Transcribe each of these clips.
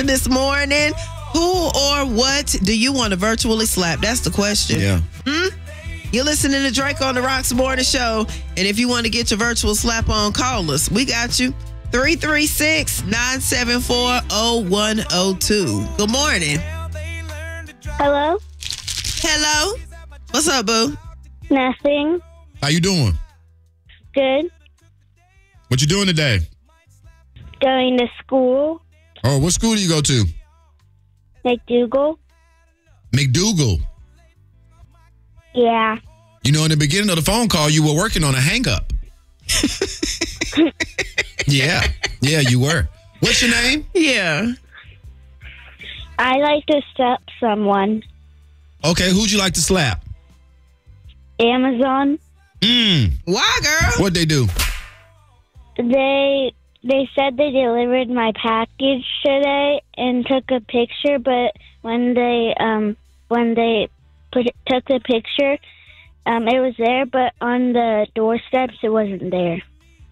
this morning. Who or what do you want to virtually slap? That's the question. Yeah. You're listening to Drake on the Rocks Morning Show. And if you want to get your virtual slap on, call us. We got you. 336-974-0102. Good morning. Hello? Hello. What's up, boo? Nothing. How you doing? Good. What you doing today? Going to school. Oh, what school do you go to? McDougal. McDougal. Yeah. You know, in the beginning of the phone call, you were working on a hang-up. Yeah, you were. What's your name? Yeah. I like to slap someone. Okay, who'd you like to slap? Amazon. Why, girl? What'd they do? They said they delivered my package today and took a picture, but when they took the picture, it was there, but on the doorsteps it wasn't there.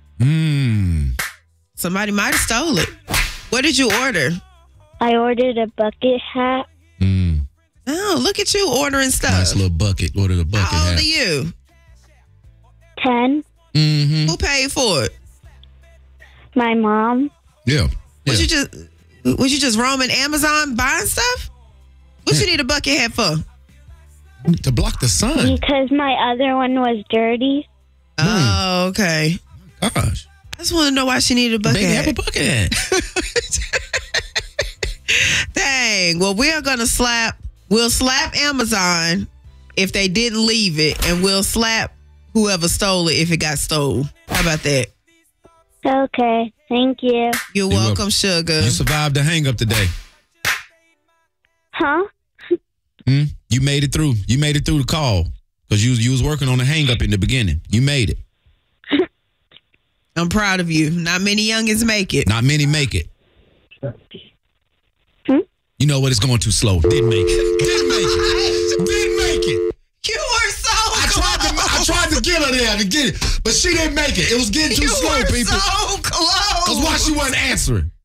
Somebody might have stole it. What did you order? I ordered a bucket hat. Oh, look at you ordering stuff. Nice little bucket. Ordered a bucket How old hat. are you? 10. Who paid for it? My mom. Yeah. Was you just roaming Amazon buying stuff? What you need a bucket hat for? To block the sun. Because my other one was dirty. Oh, okay. Gosh. I just want to know why she needed a bucket Baby, hat. have a bucket hat. Dang. Well, we'll slap Amazon if they didn't leave it, and we'll slap whoever stole it if it got stolen. How about that? Okay. Thank you. You're welcome, sugar. You survived the hang-up today. Huh? You made it through. You made it through the call because you was working on the hang-up in the beginning. You made it. I'm proud of you. Not many youngins make it. Not many make it. You know what? It's going too slow. Didn't make it. Didn't make it. You were so I tried to get her there to get it, but she didn't make it. It was getting too slow, people. So close. That's why she wasn't answering.